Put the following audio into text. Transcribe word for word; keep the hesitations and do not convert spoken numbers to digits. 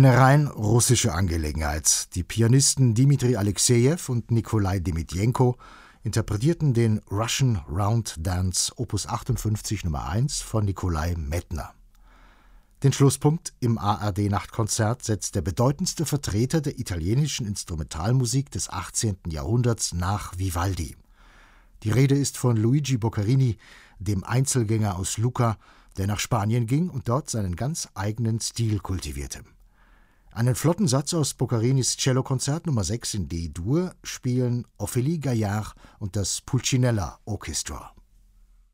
Eine rein russische Angelegenheit. Die Pianisten Dmitri Alexejew und Nikolai Demitjenko interpretierten den Russian Round Dance Opus achtundfünfzig Nummer eins von Nikolai Medtner. Den Schlusspunkt im A R D-Nachtkonzert setzt der bedeutendste Vertreter der italienischen Instrumentalmusik des achtzehnten Jahrhunderts nach Vivaldi. Die Rede ist von Luigi Boccherini, dem Einzelgänger aus Lucca, der nach Spanien ging und dort seinen ganz eigenen Stil kultivierte. Einen flotten Satz aus Boccerinis Cellokonzert Nummer sechs in D-Dur spielen Ophélie Gaillard und das Pulcinella Orchestra.